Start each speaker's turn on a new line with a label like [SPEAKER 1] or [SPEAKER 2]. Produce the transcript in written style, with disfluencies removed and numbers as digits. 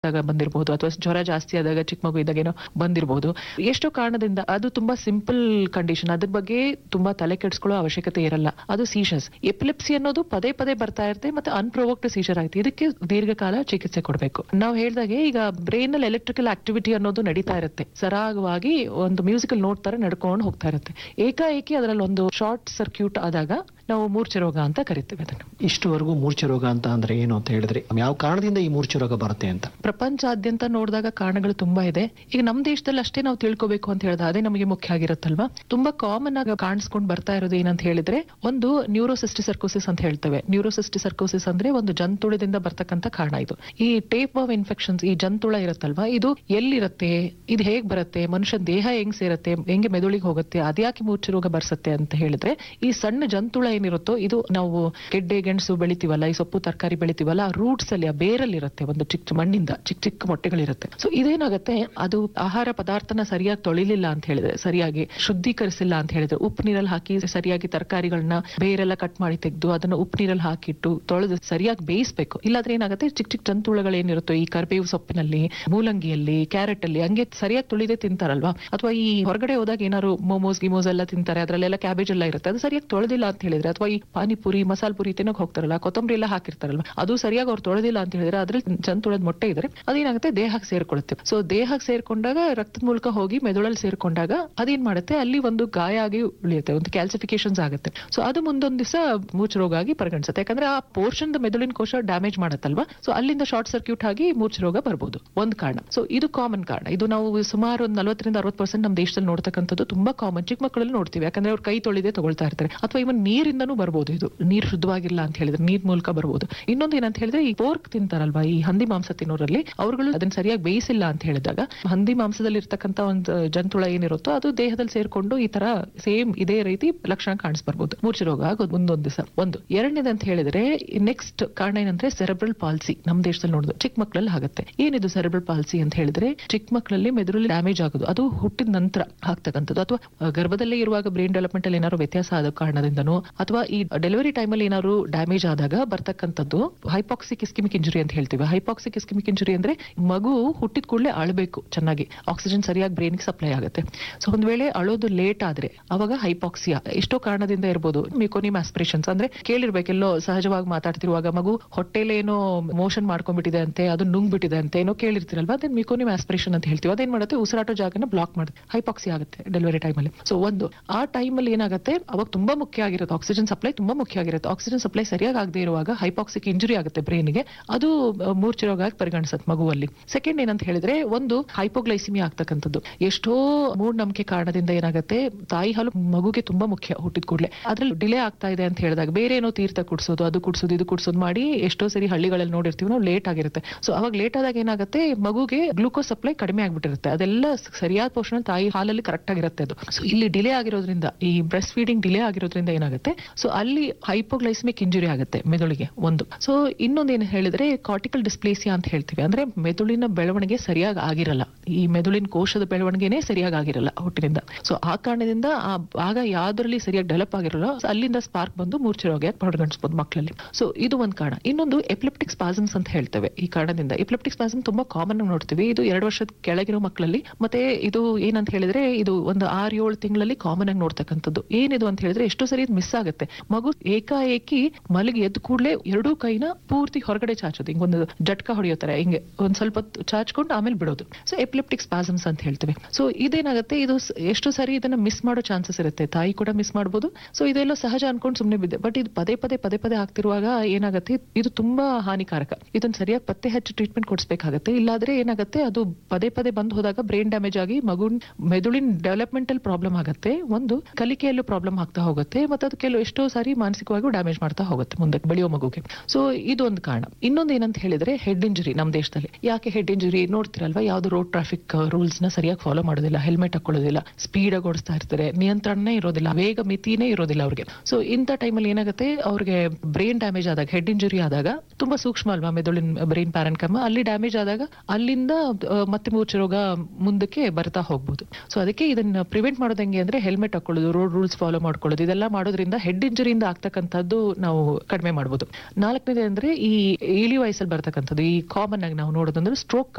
[SPEAKER 1] ಬಂದಿರಬಹುದು, ಅಥವಾ ಜ್ವರ ಜಾಸ್ತಿ ಆದಾಗ ಚಿಕ್ಕ ಮಗು ಇದ್ದಾಗ ಏನೋ ಬಂದಿರಬಹುದು. ಎಷ್ಟೋ ಕಾರಣದಿಂದ ಅದು ತುಂಬಾ ಸಿಂಪಲ್ ಕಂಡೀಷನ್, ಅದ್ರ ಬಗ್ಗೆ ತುಂಬಾ ತಲೆ ಕೆಡಿಸ್ಕೊಳ್ಳೋ ಅವಶ್ಯಕತೆ ಇರಲ್ಲ. ಅದು ಸೀಶರ್ಸ್. ಎಪಿಲೆಪ್ಸಿ ಅನ್ನೋದು ಪದೇ ಪದೇ ಬರ್ತಾ ಇರುತ್ತೆ, ಮತ್ತೆ ಅನ್ಪ್ರೊವೋಕ್ಡ್ ಸೀಶರ್ ಆಯ್ತು. ಇದಕ್ಕೆ ದೀರ್ಘಕಾಲ ಚಿಕಿತ್ಸೆ ಕೊಡಬೇಕು. ನಾವು ಹೇಳಿದಾಗೆ ಈಗ ಬ್ರೈನ್ ಅಲ್ಲಿ ಎಲೆಕ್ಟ್ರಿಕಲ್ ಆಕ್ಟಿವಿಟಿ ಅನ್ನೋದು ನಡೀತಾ ಇರುತ್ತೆ, ಸರಾಗವಾಗಿ ಒಂದು ಮ್ಯೂಸಿಕಲ್ ನೋಟ್ ತರ ನಡ್ಕೊಂಡು ಹೋಗ್ತಾ ಇರುತ್ತೆ. ಏಕಾಏಕಿ ಅದರಲ್ಲಿ ಒಂದು ಶಾರ್ಟ್ ಸರ್ಕ್ಯೂಟ್ ಆದಾಗ ನಾವು ಮೂರ್ಛೆ ರೋಗ ಅಂತ ಕರಿತೀವಿ ಅದನ್ನು.
[SPEAKER 2] ಇಷ್ಟುವರೆಗೂ ಮೂರ್ಛೆ ರೋಗ ಅಂತ ಅಂದ್ರೆ ಏನು ಅಂತ ಹೇಳಿದ್ರಿ, ಯಾವ ಕಾರಣದಿಂದ ಈ ಮೂರ್ಛೆ ರೋಗ ಬರುತ್ತೆ ಅಂತ?
[SPEAKER 1] ಪ್ರಪಂಚಾದ್ಯಂತ ನೋಡಿದಾಗ ಕಾರಣಗಳು ತುಂಬಾ ಇದೆ. ಈಗ ನಮ್ಮ ದೇಶದಲ್ಲಿ ಅಷ್ಟೇ ನಾವು ತಿಳ್ಕೋಬೇಕು ಅಂತ ಹೇಳಿದ್ರೆ ಅದೇ ನಮಗೆ ಮುಖ್ಯ ಆಗಿರುತ್ತಲ್ವಾ. ತುಂಬಾ ಕಾಮನ್ ಆಗಿ ಕಾಣಿಸ್ಕೊಂಡು ಬರ್ತಾ ಇರೋದು ಏನಂತ ಹೇಳಿದ್ರೆ, ಒಂದು ನ್ಯೂರೋಸಿಸ್ಟಿಸರ್ಕೋಸಿಸ್ ಅಂತ ಹೇಳ್ತೇವೆ. ನ್ಯೂರೋಸಿಸ್ಟಿಸರ್ಕೋಸಿಸ್ ಅಂದ್ರೆ ಒಂದು ಜಂತುಳದಿಂದ ಬರ್ತಕ್ಕಂಥ ಕಾರಣ ಇದು. ಈ ಟೇಪ್ ಆಫ್ ಇನ್ಫೆಕ್ಷನ್ಸ್, ಈ ಜಂತುಳ ಇರುತ್ತಲ್ವಾ, ಇದು ಎಲ್ಲಿರುತ್ತೆ, ಇದು ಹೇಗ್ ಬರುತ್ತೆ, ಮನುಷ್ಯನ ದೇಹ ಹೆಂಗ್ ಸೇರುತ್ತೆ, ಹೆಂಗೆ ಮೆದುಳಿಗೆ ಹೋಗುತ್ತೆ, ಅದ್ಯಾಕೆ ಮೂರ್ಛೆ ರೋಗ ಬರ್ಸತ್ತೆ ಅಂತ ಹೇಳಿದ್ರೆ, ಈ ಸಣ್ಣ ಜಂತುಳ ಏನಿರುತ್ತೋ ಇದು ನಾವು ಗೆಡ್ಡೆ ಗೆಣಸು ಬೆಳಿತೀವಲ್ಲ, ಈ ಸೊಪ್ಪು ತರಕಾರಿ ಬೆಳಿತೀವಲ್ಲ, ಆ ರೂಟ್ಸ್ ಅಲ್ಲಿ, ಆ ಬೇರಲ್ಲಿ ಇರುತ್ತೆ, ಒಂದು ಚಿಕ್ಕ ಮಣ್ಣಿಂದ ಚಿಕ್ಕ ಚಿಕ್ಕ ಮೊಟ್ಟೆಗಳಿರುತ್ತೆ. ಸೊ ಇದೇನಾಗುತ್ತೆ, ಅದು ಆಹಾರ ಪದಾರ್ಥನ ಸರಿಯಾಗಿ ತೊಳಿಲಿಲ್ಲ ಅಂತ ಹೇಳಿದ್ರೆ, ಸರಿಯಾಗಿ ಶುದ್ಧೀಕರಿಸಿಲ್ಲ ಅಂತ ಹೇಳಿದ್ರೆ, ಉಪ್ಪು ನೀರಲ್ಲಿ ಹಾಕಿ ಸರಿಯಾಗಿ ತರಕಾರಿಗಳನ್ನ ಬೇರೆಲ್ಲ ಕಟ್ ಮಾಡಿ ತೆಗೆದು ಅದನ್ನ ಉಪ್ಪು ನೀರಲ್ಲಿ ಹಾಕಿಟ್ಟು ತೊಳೆದು ಸರಿಯಾಗಿ ಬೇಯಿಸ್ಬೇಕು. ಇಲ್ಲಾದ್ರೆ ಏನಾಗುತ್ತೆ, ಚಿಕ್ಕ ಚಿಕ್ಕ ಜಂತುಳಗಳೇನಿರುತ್ತೋ ಈ ಕರ್ಬೇವು ಸೊಪ್ಪಿನಲ್ಲಿ, ಮೂಲಂಗಿಯಲ್ಲಿ, ಕ್ಯಾರೆಟ್ ಅಲ್ಲಿ ಹಂಗೆ ಸರಿಯಾಗಿ ತೊಳಿದೇ ತಿಂತಾರಲ್ವಾ, ಅಥವಾ ಈ ಹೊರಗಡೆ ಹೋದಾಗ ಏನಾದ್ರು ಮೋಮೋಸ್ ಗಿಮೋಸ್ ಎಲ್ಲ ತಿಂತಾರೆ, ಅದ್ರಲ್ಲೆಲ್ಲ ಕ್ಯಾಬೇಜ್ ಎಲ್ಲ ಇರುತ್ತೆ, ಅದು ಸರಿಯಾಗಿ ತೊಳೆದಿಲ್ಲ ಅಂತ ಹೇಳಿದ್ರೆ, ಅಥವಾ ಈ ಪಾನಿಪುರಿ ಮಸಾಲ ಪುರಿ ತಿನ್ನೋಕ್ ಹೋಗ್ತಾರಲ್ಲ, ಕೊತ್ತಂಬರಿ ಎಲ್ಲ ಹಾಕಿರ್ತಾರಲ್ವಾ, ಅದು ಸರಿಯಾಗಿ ಅವ್ರು ತೊಳೆದಿಲ್ಲ ಅಂತ ಹೇಳಿದ್ರೆ ಅದ್ರಲ್ಲಿ ಜಂತುಳದ ಮೊಟ್ಟೆ ಇದ್ರೆ ಅದೇನಾಗುತ್ತೆ, ದೇಹಕ್ಕೆ ಸೇರ್ಕೊಳ್ಳುತ್ತೆ. ಸೊ ದೇಹಕ್ಕೆ ಸೇರ್ಕೊಂಡಾಗ ರಕ್ತದ ಮೂಲಕ ಹೋಗಿ ಮೆದುಳಲ್ಲಿ ಸೇರ್ಕೊಂಡಾಗ ಅದೇನ್ ಮಾಡುತ್ತೆ, ಅಲ್ಲಿ ಒಂದು ಗಾಯ ಆಗಿ ಉಳಿಯುತ್ತೆ, ಒಂದು ಕ್ಯಾಲ್ಸಿಫಿಕೇಶನ್ಸ್ ಆಗುತ್ತೆ. ಸೊ ಅದು ಮುಂದೊಂದ್ ದಿವಸ ಮೂರ್ಛೆ ರೋಗ ಆಗಿ ಪರಿಗಣಿಸುತ್ತೆ. ಯಾಕಂದ್ರೆ ಆ ಪೋರ್ಷನ್ ಮೆದುಳಿನ ಕೋಶ ಡ್ಯಾಮೇಜ್ ಮಾಡತ್ತಲ್ವಾ, ಸೊ ಅಲ್ಲಿಂದ ಶಾರ್ಟ್ ಸರ್ಕ್ಯೂಟ್ ಆಗಿ ಮೂರ್ಛೆ ರೋಗ ಬರ್ಬೋದು, ಒಂದು ಕಾರಣ. ಸೊ ಇದು ಕಾಮನ್ ಕಾರಣ. ಇದು ನಾವು ಸುಮಾರು ಒಂದು 40-60% ನಮ್ಮ ದೇಶದಲ್ಲಿ ನೋಡ್ತಕ್ಕಂಥದ್ದು ತುಂಬಾ ಕಾಮನ್. ಚಿಕ್ಕ ಮಕ್ಕಳಲ್ಲಿ ನೋಡ್ತೀವಿ, ಯಾಕಂದ್ರೆ ಅವ್ರು ಕೈ ತೊಳಿದೇ ತಗೊಳ್ತಾ ಇರ್ತಾರೆ. ಅಥವಾ ಇವನ್ ನೀರಿಂದನೂ ಬರ್ಬೋದು, ಇದು ನೀರ್ ಶುದ್ಧವಾಗಿಲ್ಲ ಅಂತ ಹೇಳಿದ್ರೆ ನೀರ್ ಮೂಲಕ ಬರ್ಬೋದು. ಇನ್ನೊಂದು ಏನಂತ ಹೇಳಿದ್ರೆ, ಈ ಪೋರ್ಕ್ ತಿಂತಾರಲ್ವಾ, ಈ ಹಂದಿ ಮಾಂಸ ತಿನ್ನೋರಲ್ಲಿ, ಅವ್ರುಗಳು ಅದನ್ನ ಸರಿಯಾಗಿ ಬೇಯಿಸಿಲ್ಲ ಅಂತ ಹೇಳಿದಾಗ ಹಂದಿ ಮಾಂಸದಲ್ಲಿ ಇರ್ತಕ್ಕಂಥ ಒಂದು ಜಂತುಳ ಏನಿರುತ್ತೋ ಅದು ದೇಹದಲ್ಲಿ ಸೇರ್ಕೊಂಡು ಈ ತರ ಸೇಮ್ ಇದೇ ರೀತಿ ಲಕ್ಷಣ ಕಾಣಿಸ್ಬರ್ಬೋದು. ಮೂರ್ಛೆ ರೋಗ ಆಗೋದು ಮುಂದೊಂದ್ ದಿವಸ. ಒಂದು ಎರಡನೇದಂತ ಹೇಳಿದ್ರೆ, ನೆಕ್ಸ್ಟ್ ಕಾರಣ ಏನಂದ್ರೆ ಸೆರೆಬ್ರಲ್ ಪಾಲ್ಸಿ. ನಮ್ಮ ದೇಶದಲ್ಲಿ ನೋಡೋದು ಚಿಕ್ಕ ಮಕ್ಕಳಲ್ಲಿ ಆಗುತ್ತೆ. ಏನಿದು ಸೆರೆಬ್ರಲ್ ಪಾಲ್ಸಿ ಅಂತ ಹೇಳಿದ್ರೆ, ಚಿಕ್ಕ ಮಕ್ಕಳಲ್ಲಿ ಮೆದುಳಲ್ಲಿ ಡ್ಯಾಮೇಜ್ ಆಗೋದು, ಅದು ಹುಟ್ಟಿದ ನಂತರ ಆಗ್ತಕ್ಕಂಥದ್ದು, ಅಥವಾ ಗರ್ಭದಲ್ಲೇ ಇರುವಾಗ ಬ್ರೈನ್ ಡೆವಲಪ್ಮೆಂಟ್ ಅಲ್ಲಿ ಏನಾದ್ರು ವ್ಯತ್ಯಾಸ ಆದ ಕಾರಣದಿಂದನೋ, ಅಥವಾ ಈ ಡೆಲಿವರಿ ಟೈಮ್ ಅಲ್ಲಿ ಏನಾದ್ರು ಡ್ಯಾಮೇಜ್ ಆದಾಗ ಬರ್ತಕ್ಕಂಥದ್ದು ಹೈಪಾಕ್ಸಿಕ್ ಇಸ್ಕಿಮಿಕ್ ಇಂಜುರಿ ಅಂತ ಹೇಳ್ತೀವಿ. ಹೈಪಾಕ್ಸಿಕ್ ಇಸ್ಕಿಮಿಕ್ ಇಂಜುರಿ ಅಂದ್ರೆ ಮಗು ಹುಟ್ಟಿದ ಕೂಡಲೇ ಅಳಬೇಕು, ಚೆನ್ನಾಗಿ ಆಕ್ಸಿಜನ್ ಸರಿಯಾಗಿ ಬ್ರೈನ್ಗೆ ಸಪ್ಲೈ ಆಗುತ್ತೆ. ಸೊ ಒಂದ್ ವೇಳೆ ಅಳೋದು ಲೇಟ್ ಆದ್ರೆ ಅವಾಗ ಹೈಪಾಕ್ಸಿಯಾ ಎಷ್ಟೋ ಕಾರಣದಿಂದ ಇರ್ಬೋದು. ಮಿಕೋನಿಮ್ ಆಸ್ಪಿರೇಷನ್ಸ್ ಅಂದ್ರೆ ಕೇಳಿರ್ಬೇಕೆಲ್ಲೋ, ಸಹಜವಾಗಿ ಮಾತಾಡ್ತಿರುವಾಗ ಮಗು ಹೊಟ್ಟೆಲೆ ಏನೋ ಮೋಷನ್ ಮಾಡ್ಕೊಂಡ್ಬಿಟ್ಟಿದೆ ಅಂತೆ, ಅದು ನುಂಗ್ಬಿಟ್ಟಿದೆ ಅಂತ ಏನೋ ಕೇಳಿರ್ತಿರಲ್ವಾ, ಅದನ್ನ ಮಿಕೋನಿಮ್ ಆಸ್ಪಿರೇಷನ್ ಅಂತ ಹೇಳ್ತೀವಿ. ಅದೇನ್ ಮಾಡುತ್ತೆ, ಉಸಿರಾಟೋ ಜಾಗನ ಬ್ಲಾಕ್ ಮಾಡುತ್ತೆ, ಹೈಪಾಕ್ಸಿ ಆಗುತ್ತೆ ಡೆಲಿವರಿ ಟೈಮ್ ಅಲ್ಲಿ. ಸೊ ಒಂದು ಆ ಟೈಮ್ ಅಲ್ಲಿ ಏನಾಗುತ್ತೆ, ಅವಾಗ ತುಂಬಾ ಮುಖ್ಯ ಆಗಿರುತ್ತೆ ಆಕ್ಸಿಜನ್ ಸಪ್ಲೈ, ತುಂಬಾ ಮುಖ್ಯ ಆಗಿರುತ್ತೆ. ಆಕ್ಸಿಜನ್ ಸಪ್ಲೈ ಸರಿಯಾಗಿ ಆಗದೆ ಇರುವಾಗ ಹೈಪಾಕ್ಸಿಕ್ ಇಂಜುರಿ ಆಗುತ್ತೆ ಬ್ರೈನ್ಗೆ, ಅದು ಮೂರ್ಛೆ ರೋಗ ಆಗಿ ಪರಿಗಣಿಸುತ್ತೆ ಮಗುವಲ್ಲಿ. ಸೆಕೆಂಡ್ ಏನಂತ ಹೇಳಿದ್ರೆ, ಒಂದು ಹೈಪೋಗ್ಲೈಸಿಮಿಯಾ ಆಗ್ತಕ್ಕಂಥದ್ದು. ಎಷ್ಟೋ ಮೂಢನಂಬಿಕೆ ಕಾರಣದಿಂದ ಏನಾಗುತ್ತೆ, ತಾಯಿ ಹಾಲು ಮಗುಗೆ ತುಂಬಾ ಮುಖ್ಯ ಹುಟ್ಟಿದ ಕೂಡಲೇ, ಅದ್ರಲ್ಲಿ ಡಿಲೇ ಆಗ್ತಾ ಇದೆ ಅಂತ ಹೇಳಿದಾಗ ಬೇರೆ ಏನೋ ತೀರ್ಥ ಕುಡಿಸೋದು, ಅದು ಕುಡಿಸೋದು, ಇದು ಕುಡಿಸೋದು ಮಾಡಿ ಎಷ್ಟೋ ಸರಿ ಹಳ್ಳಿಗಳಲ್ಲಿ ನೋಡಿರ್ತೀವಿ ನಾವು, ಲೇಟ್ ಆಗಿರುತ್ತೆ. ಸೊ ಅವಾಗ ಲೇಟ್ ಆದಾಗ ಏನಾಗುತ್ತೆ, ಮಗುಗೆ ಗ್ಲೂಕೋಸ್ ಸಪ್ಲೈ ಕಡಿಮೆ ಆಗ್ಬಿಟ್ಟಿರುತ್ತೆ. ಅದೆಲ್ಲ ಸರಿಯಾದ ಪೋಷಣೆ ತಾಯಿ ಹಾಲಲ್ಲಿ ಕರೆಕ್ಟ್ ಆಗಿರುತ್ತೆ ಅದು. ಸೊ ಇಲ್ಲಿ ಡಿಲೇ ಆಗಿರೋದ್ರಿಂದ, ಈ ಬ್ರೆಸ್ಟ್ ಫೀಡಿಂಗ್ ಡಿಲೇ ಆಗಿರೋದ್ರಿಂದ ಏನಾಗುತ್ತೆ, ಸೊ ಅಲ್ಲಿ ಹೈಪೋಗ್ಲೈಸಿಮಿಕ್ ಇಂಜುರಿ ಆಗುತ್ತೆ ಮೆದುಳಿಗೆ ಒಂದು. ಸೊ ಇನ್ನೊಂದೇನು ಹೇಳಿದ್ರೆ, ಕಾರ್ಟಿಕಲ್ ಡಿಸ್ಪ್ಲೇಸಿಯಾ ಅಂತ ಹೇಳ್ತೀವಿ. ಅಂದ್ರೆ ಮೆದುಳಿನ ಬೆಳವಣಿಗೆ ಸರಿಯಾಗಿ ಆಗಿರಲ್ಲ, ಈ ಮೆದುಳಿನ ಕೋಶದ ಬೆಳವಣಿಗೆನೇ ಸರಿಯಾಗಿ ಆಗಿರಲ್ಲ ಹುಟ್ಟಿನಿಂದ. ಸೊ ಆ ಕಾರಣದಿಂದ ಆ ಭಾಗ ಯಾವ್ದ್ರಲ್ಲಿ ಸರಿಯಾಗಿ ಡೆವಲಪ್ ಆಗಿರಲ್ಲ, ಅಲ್ಲಿಂದ ಸ್ಪಾರ್ಕ್ ಬಂದು ಮೂರ್ಛೆ ರೋಗ ಪರಿಗಣಿಸಬಹುದು ಮಕ್ಕಳಲ್ಲಿ. ಸೊ ಇದು ಒಂದು ಕಾರಣ. ಇನ್ನೊಂದು ಎಪಿಲೆಪ್ಟಿಕ್ ಸ್ಪಾಸಮ್ಸ್ ಅಂತ ಹೇಳ್ತೇವೆ. ಈ ಕಾರಣದಿಂದ ಎಪಿಲೆಪ್ಟಿಕ್ ಸ್ಪಾಸಮ್ ತುಂಬಾ ಕಾಮನ್ ಆಗಿ ನೋಡ್ತೀವಿ. ಇದು 2 ವರ್ಷದ ಕೆಳಗಿರೋ ಮಕ್ಕಳಲ್ಲಿ, ಮತ್ತೆ ಇದು ಏನಂತ ಹೇಳಿದ್ರೆ, ಇದು ಒಂದು 6-7 ತಿಂಗಳಲ್ಲಿ ಕಾಮನ್ ಆಗಿ ನೋಡ್ತಕ್ಕಂಥದ್ದು. ಏನಿದು ಅಂತ ಹೇಳಿದ್ರೆ, ಎಷ್ಟೋ ಸರಿ ಮಿಸ್ ಆಗುತ್ತೆ. ಮಗು ಏಕಾಏಕಿ ಮಲಗಿ ಎದ್ದು ಕೂಡಲೇ ಎರಡೂ ಕೈನ ಪೂರ್ತಿ ಹೊರಗಡೆ ಚಾಚೋದು, ಹಿಂಗೊಂದು ಜಟ್ಕ ಹೊಡೆಯೋತಾರೆ, ಹಿಂಗೆ ಒಂದ್ ಸ್ವಲ್ಪ ಚಾಚ್ಕೊಂಡು ಆಮೇಲೆ ಬಿಡೋದು. ಸೊ ಎಪಿಲೆಪ್ಟಿಕ್ ಸ್ಪಾಸಮ್ಸ್ ಅಂತ ಹೇಳ್ತೇವೆ. ಸೊ ಇದೇನಾಗುತ್ತೆ, ಇದು ಎಷ್ಟು ಸರಿ ಇದನ್ನ ಮಿಸ್ ಮಾಡೋ ಚಾನ್ಸಸ್ ಇರುತ್ತೆ, ತಾಯಿ ಕೂಡ ಮಿಸ್ ಮಾಡಬಹುದು. ಸೊ ಇದೆಲ್ಲ ಸಹಜ ಅನ್ಕೊಂಡು ಸುಮ್ನೆ ಬಿದ್ದೆ. ಬಟ್ ಇದು ಪದೇ ಪದೇ ಆಗ್ತಿರುವಾಗ ಏನಾಗುತ್ತೆ, ಇದು ತುಂಬಾ ಹಾನಿಕಾರಕ. ಇದನ್ನ ಸರಿಯಾಗಿ ಪತ್ತೆ ಹಚ್ಚಿ ಟ್ರೀಟ್ಮೆಂಟ್ ಕೊಡಿಸಬೇಕಾಗತ್ತೆ. ಇಲ್ಲಾದ್ರೆ ಏನಾಗುತ್ತೆ, ಅದು ಪದೇ ಬಂದ್ ಹೋದಾಗ ಬ್ರೈನ್ ಡ್ಯಾಮೇಜ್ ಆಗಿ ಮೆದುಳಿನ ಡೆವಲಪ್ಮೆಂಟಲ್ ಪ್ರಾಬ್ಲಮ್ ಆಗುತ್ತೆ, ಒಂದು ಕಲಿಕೆಯಲ್ಲೂ ಪ್ರಾಬ್ಲಮ್ ಆಗ್ತಾ ಹೋಗುತ್ತೆ, ಮತ್ತೆ ಅದು ಎಷ್ಟೋ ಸಾರಿ ಮಾನಸಿಕವಾಗಿ ಡ್ಯಾಮೇಜ್ ಮಾಡ್ತಾ ಹೋಗುತ್ತೆ ಮುಂದೆ ಬೆಳೆಯೋ ಮಗುಗೆ. ಸೊ ಇದೊಂದು ಕಾರಣ. ಇನ್ನೊಂದು ಏನಂತ ಹೇಳಿದ್ರೆ, ಹೆಡ್ ಇಂಜುರಿ. ನಮ್ಮ ದೇಶದಲ್ಲಿ ಯಾಕೆ ಹೆಡ್ ಇಂಜುರಿ ನೋಡ್ತಿರಲ್ವಾ, ಯಾವ್ದು ರೋಡ್ ಟ್ರಾಫಿಕ್ ರೂಲ್ಸ್ ನ ಸರಿಯಾಗಿ ಫಾಲೋ ಮಾಡೋದಿಲ್ಲ, ಹೆಲ್ಮೆಟ್ ಹಾಕೊಳ್ಳೋದಿಲ್ಲ, ಸ್ಪೀಡ್ ಆಗಿ ಓಡಿಸ್ತಾ ಇರ್ತಾರೆ, ನಿಯಂತ್ರಣನೇ ಇರೋದಿಲ್ಲ, ವೇಗ ಮಿತಿನೇ ಇರೋದಿಲ್ಲ ಅವ್ರಿಗೆ. ಸೊ ಇಂಥ ಟೈಮಲ್ಲಿ ಏನಾಗುತ್ತೆ, ಅವ್ರಿಗೆ ಬ್ರೈನ್ ಡ್ಯಾಮೇಜ್ ಆದಾಗ, ಹೆಡ್ ಇಂಜುರಿ ಆದಾಗ, ತುಂಬಾ ಸೂಕ್ಷ್ಮ ಅಲ್ವಾ ಮೆದುಳಿನ ಬ್ರೈನ್ ಪ್ಯಾರೆನ್ಕಮ್, ಅಲ್ಲಿ ಡ್ಯಾಮೇಜ್ ಆದಾಗ ಅಲ್ಲಿಂದ ಮತ್ತೆ ಮೂರ್ಛೆ ರೋಗ ಮುಂದಕ್ಕೆ ಬರ್ತಾ ಹೋಗ್ಬೋದು. ಸೊ ಅದಕ್ಕೆ ಇದನ್ನ ಪ್ರಿವೆಂಟ್ ಮಾಡೋದು ಹೆಂಗೆ ಅಂದ್ರೆ, ಹೆಲ್ಮೆಟ್ ಹಾಕೊಳ್ಳೋದು, ರೋಡ್ ರೂಲ್ಸ್ ಫಾಲೋ ಮಾಡ್ಕೊಳ್ಳೋದು, ಇದೆಲ್ಲ ಮಾಡೋದ್ರಿಂದ ಹೆಡ್ ಇಂಜುರಿಯಿಂದ ಆಗ್ತಕ್ಕಂಥದ್ದು ನಾವು ಕಡಿಮೆ ಮಾಡಬಹುದು. 4ನೇದು ಅಂದ್ರೆ, ಈ ಇಳಿ ವಯಸ್ಸಲ್ಲಿ ಬರ್ತಕ್ಕಂಥದ್ದು, ಈ ಕಾಮನ್ ಆಗಿ ನಾವು ನೋಡೋದಂದ್ರೆ ಸ್ಟ್ರೋಕ್